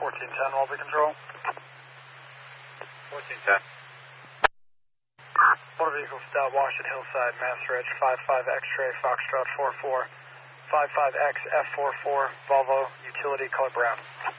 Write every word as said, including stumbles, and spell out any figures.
fourteen ten, Walter Control. fourteen ten. Motor vehicle stop, Washington Hillside, Mass Ridge, five five X-ray, Foxtrot four four, five five X F four four, Volvo, utility, color brown.